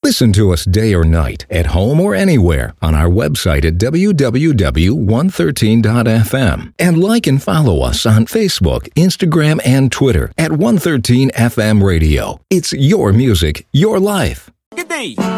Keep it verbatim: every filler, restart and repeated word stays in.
Listen to us day or night, at home or anywhere, on our website at w w w dot one thirteen dot f m. And like and follow us on Facebook, Instagram, and Twitter at one thirteen F M Radio. It's your music, your life. Good day.